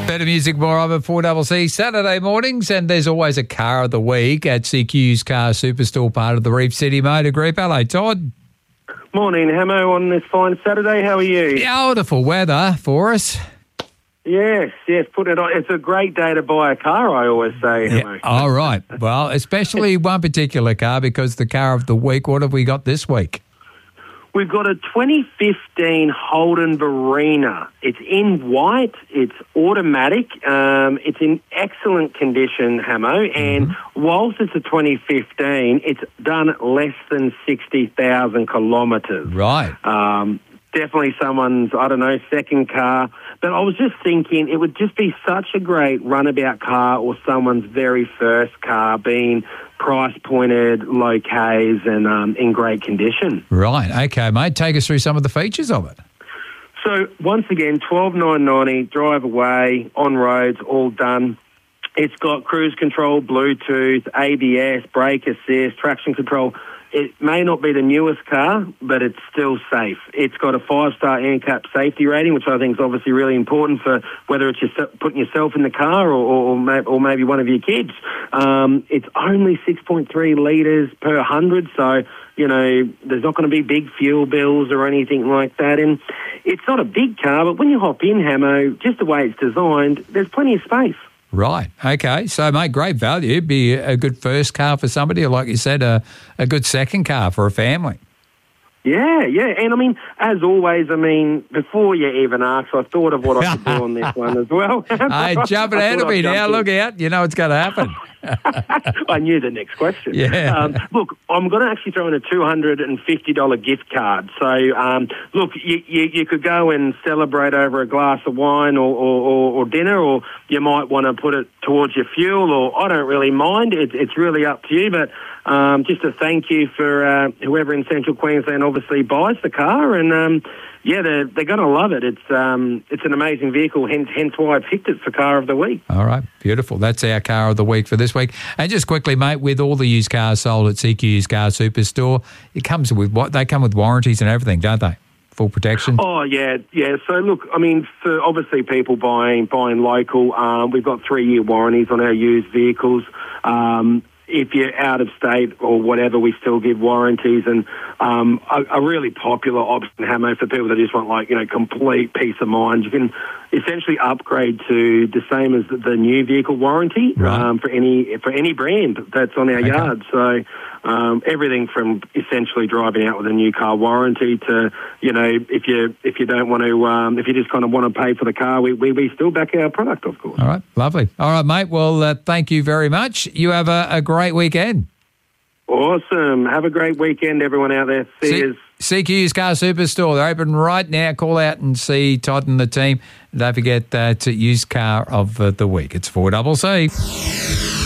Better music, more of it, 4CC Saturday mornings, and there's always a car of the week at CQ's Car Superstore, part of the Reef City Motor Group. Hello, Todd. Morning, Hamo, on this fine Saturday. How are you? Beautiful weather for us. Yes, put it on. It's a great day to buy a car, I always say, Hamo. Yeah. All right. Well, especially one particular car, because the car of the week, what have we got this week? We've got a 2015 Holden Verena. It's in white. It's automatic. It's in excellent condition, Hamo. And whilst it's a 2015, it's done less than 60,000 kilometres. Right. Definitely someone's, second car. But I was just thinking it would just be such a great runabout car, or someone's very first car, being price-pointed, low Ks, and in great condition. Right. Okay, mate. Take us through some of the features of it. So, once again, $12,990, drive away, on roads, all done. It's got cruise control, Bluetooth, ABS, brake assist, traction control. It may not be the newest car, but it's still safe. It's got a 5-star ANCAP safety rating, which I think is obviously really important for whether it's putting yourself in the car or maybe one of your kids. It's only 6.3 litres per 100, so, there's not going to be big fuel bills or anything like that. And it's not a big car, but when you hop in, Hamo, just the way it's designed, there's plenty of space. Right. Okay. So, mate, great value. Be a good first car for somebody, or like you said, a good second car for a family. Yeah. And, as always, before you even ask, I thought of what I could do on this one as well. Hey, jumping ahead of me now. Look out. You know it's going to happen. I knew the next question. Yeah. Look, I'm going to actually throw in a $250 gift card. So, look, you could go and celebrate over a glass of wine or dinner, or you might want to put it towards your fuel, or I don't really mind. It's really up to you, but just a thank you for whoever in Central Queensland obviously buys the car, and they're going to love it. It's an amazing vehicle, hence why I picked it for Car of the Week. All right, beautiful. That's our Car of the Week for this week. And just quickly, mate, with all the used cars sold at CQ's Car Superstore, they come with warranties and everything, don't they? Full protection. Oh yeah. So look, for obviously people buying local, we've got 3-year warranties on our used vehicles. If you're out of state or whatever, we still give warranties, and a really popular option, Hamo, for people that just want complete peace of mind. You can essentially upgrade to the same as the new vehicle warranty, right, for any brand that's on our yard. So everything from essentially driving out with a new car warranty to if you don't want to if you just kind of want to pay for the car, we still back our product, of course. All right, lovely. All right, mate. Well, thank you very much. You have a great weekend. Awesome. Have a great weekend, everyone out there. See you. CQ's Car Superstore. They're open right now. Call out and see Todd and the team. Don't forget to use Car of the Week. It's 4CC.